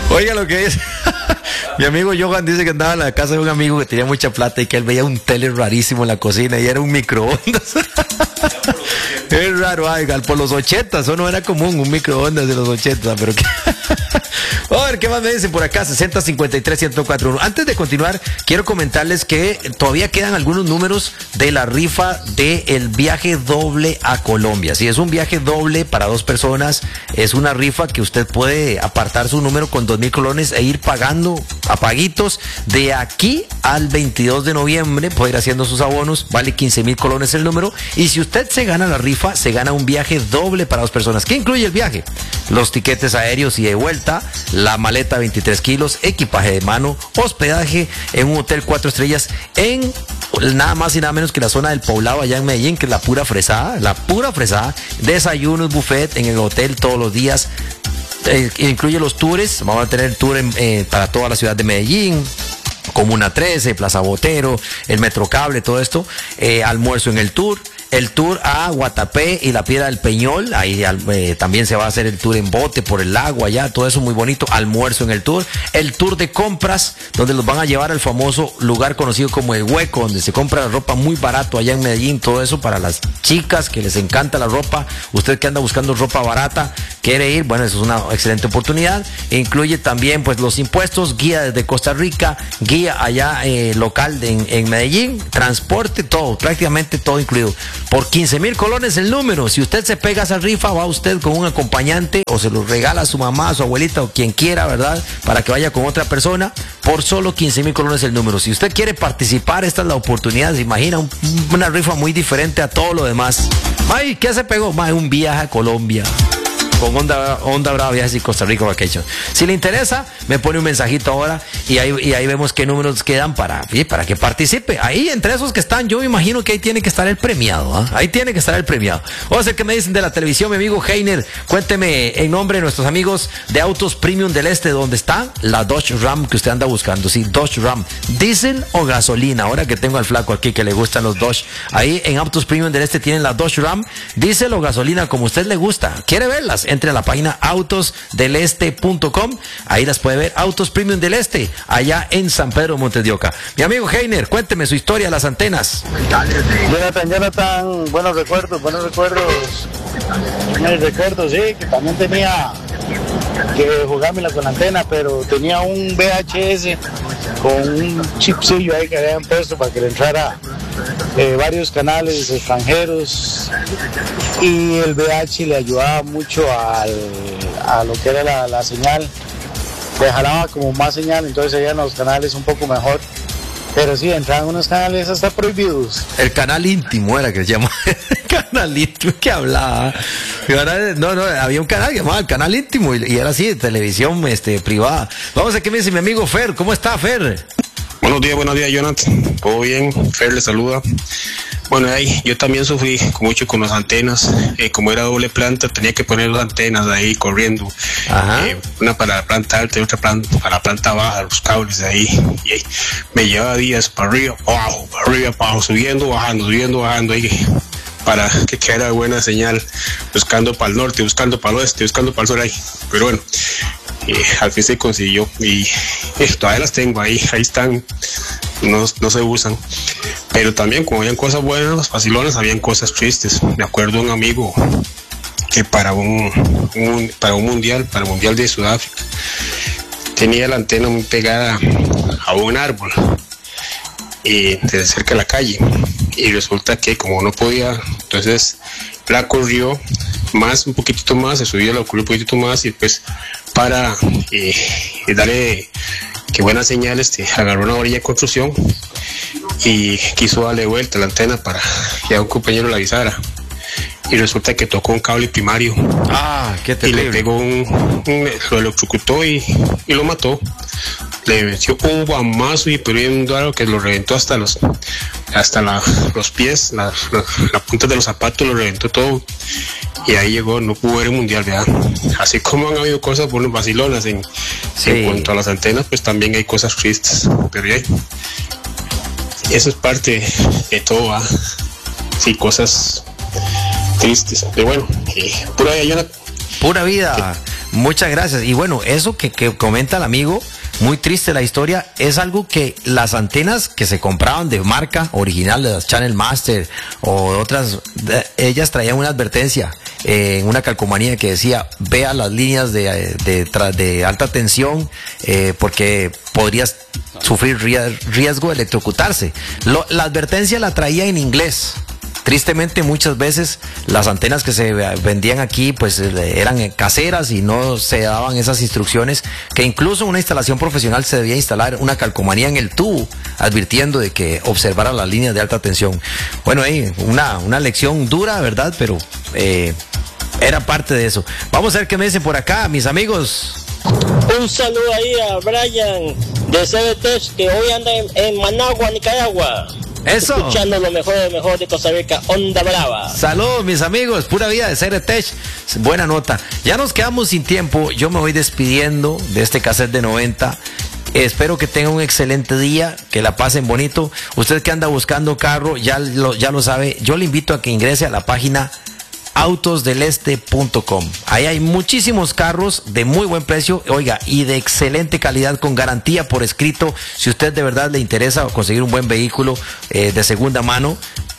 Oiga lo que es. Mi amigo Johan dice que andaba en la casa de un amigo que tenía mucha plata y que él veía un tele rarísimo en la cocina y era un microondas. Es raro, oiga, por los 80, eso no era común, un microondas de los 80, pero que... A ver, ¿qué más me dicen por acá? 60-53-1041. Antes de continuar, quiero comentarles que todavía quedan algunos números de la rifa del viaje doble a Colombia. Si es un viaje doble para 2 personas, es una rifa que usted puede apartar su número con 2,000 colones e ir pagando a paguitos de aquí al 22 de noviembre. Puede ir haciendo sus abonos, vale 15,000 colones el número. Y si usted se gana la rifa, se gana un viaje doble para 2 personas. ¿Qué incluye el viaje? Los tiquetes aéreos y de vuelta, la maleta 23 kilos, equipaje de mano, hospedaje en un hotel 4 estrellas en nada más y nada menos que la zona del Poblado allá en Medellín, que es la pura fresada, desayunos, buffet en el hotel todos los días, incluye los tours, vamos a tener tour para toda la ciudad de Medellín, Comuna 13, Plaza Botero, el Metrocable, todo esto, almuerzo en el tour a Guatapé y la Piedra del Peñol, ahí también se va a hacer el tour en bote por el lago allá, todo eso muy bonito, almuerzo en el tour de compras, donde los van a llevar al famoso lugar conocido como El Hueco, donde se compra la ropa muy barato allá en Medellín, todo eso para las chicas que les encanta la ropa, usted que anda buscando ropa barata, quiere ir, bueno, eso es una excelente oportunidad, incluye también pues los impuestos, guía desde Costa Rica, guía allá local en Medellín, transporte, todo, prácticamente todo incluido. Por 15,000 colones el número. Si usted se pega a esa rifa, va usted con un acompañante o se lo regala a su mamá, a su abuelita o quien quiera, ¿verdad? Para que vaya con otra persona. Por solo 15,000 colones el número. Si usted quiere participar, esta es la oportunidad. Se imagina una rifa muy diferente a todo lo demás. Ay, ¿qué se pegó? Un viaje a Colombia. Con Onda Brava Viajes y Costa Rica Vacation. Si le interesa, me pone un mensajito ahora y ahí vemos qué números quedan para que participe. Ahí, entre esos que están, yo me imagino que ahí tiene que estar el premiado. Ahí tiene que estar el premiado. Vamos a ver qué me dicen de la televisión, mi amigo Heiner. Cuénteme en nombre de nuestros amigos de Autos Premium del Este, ¿dónde está la Dodge Ram que usted anda buscando? Sí, Dodge Ram. ¿Diésel o gasolina? Ahora que tengo al flaco aquí que le gustan los Dodge. Ahí en Autos Premium del Este tienen la Dodge Ram. ¿Diésel o gasolina? Como usted le gusta. ¿Quiere verlas? Entre a la página autosdeleste.com, ahí las puede ver, Autos Premium del Este, allá en San Pedro Montes de Oca. Mi amigo Heiner, cuénteme su historia de las antenas. Jonathan, buenos recuerdos. Me recuerdo, sí, que también tenía que jugármela con la antena, pero tenía un VHS con un chipsillo ahí que habían puesto para que le entrara varios canales extranjeros, y el VH le ayudaba mucho a lo que era la señal, le jalaba como más señal, entonces veían los canales un poco mejor. Pero sí, entraban unos canales hasta prohibidos. El canal íntimo era que se llama. El canal íntimo que hablaba. No, había un canal que llamaba el canal íntimo y era así, de televisión privada. Vamos a ver qué me dice mi amigo Fer. ¿Cómo está, Fer? Buenos días, Jonathan. ¿Todo bien? Fer le saluda. Bueno, yo también sufrí mucho con las antenas. Como era doble planta, tenía que poner 2 antenas ahí corriendo. Una para la planta alta y otra para la planta baja, los cables de ahí. Y ahí me llevaba días para arriba, para abajo, subiendo, bajando, ahí, para que quedara buena señal, buscando para el norte, buscando para el oeste, buscando para el sur ahí. Pero bueno, al fin se consiguió y todavía las tengo ahí están, no se usan. Pero también, como habían cosas buenas, facilonas, habían cosas tristes. Me acuerdo de un amigo que para un mundial, para el mundial de Sudáfrica, tenía la antena muy pegada a un árbol desde cerca de la calle, y resulta que como no podía, entonces la corrió un poquitito más, se subió, la corrió un poquitito más, y después para darle que buena señal, agarró una orilla de construcción y quiso darle vuelta a la antena para que a un compañero le avisara, y resulta que tocó un cable primario. Qué terrible. Y le pegó lo electrocutó y lo mató. Le metió un guamazo y pero algo que lo reventó hasta los pies, la punta de los zapatos, lo reventó todo. Y ahí llegó, no pudo ver el mundial, ¿verdad? Así como han habido cosas vacilonas en cuanto a las antenas, pues también hay cosas tristes. Pero ya, eso es parte de todo, ¿verdad? Sí, cosas tristes. Pero bueno, pura vida, Jonathan. Pura vida. Muchas gracias. Y bueno, eso que comenta el amigo, muy triste la historia, es algo que las antenas que se compraban de marca original, de las Channel Master o otras, ellas traían una advertencia en una calcomanía que decía: vea las líneas de alta tensión porque podrías sufrir riesgo de electrocutarse. La advertencia la traía en inglés. Tristemente, muchas veces las antenas que se vendían aquí pues eran caseras y no se daban esas instrucciones, que incluso en una instalación profesional se debía instalar una calcomanía en el tubo advirtiendo de que observara las líneas de alta tensión. Bueno, una lección dura, ¿verdad? Pero era parte de eso. Vamos a ver qué me dicen por acá, mis amigos. Un saludo ahí a Brian de CBT, que hoy anda en Managua, Nicaragua. Eso. Escuchando lo mejor de Costa Rica, Onda Brava. Saludos, mis amigos, pura vida de CRTech. Buena nota. Ya nos quedamos sin tiempo. Yo me voy despidiendo de este cassette de 90. Espero que tengan un excelente día, que la pasen bonito. Usted que anda buscando carro, ya lo sabe. Yo le invito a que ingrese a la página autosdeleste.com. Ahí hay muchísimos carros de muy buen precio, oiga, y de excelente calidad, con garantía por escrito. Si usted de verdad le interesa conseguir un buen vehículo de segunda mano,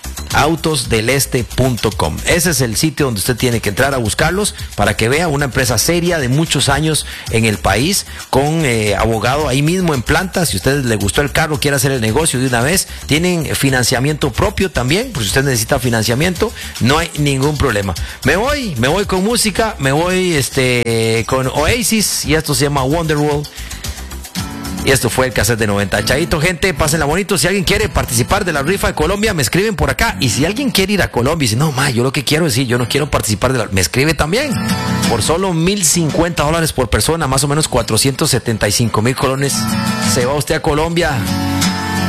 autosdeleste.com. Ese es el sitio donde usted tiene que entrar a buscarlos para que vea una empresa seria de muchos años en el país, con abogado ahí mismo en planta. Si a usted le gustó el carro, quiere hacer el negocio de una vez, tienen financiamiento propio también. Pues si usted necesita financiamiento, no hay ningún problema. Me voy con música, me voy con Oasis, y esto se llama Wonderwall. Y esto fue el cassette de 90. Chaito, gente, pásenla bonito. Si alguien quiere participar de la rifa de Colombia, me escriben por acá. Y si alguien quiere ir a Colombia y dice: no, yo lo que quiero es decir, yo no quiero participar me escribe también. Por solo $1,050 por persona, más o menos 475,000 colones, se va usted a Colombia.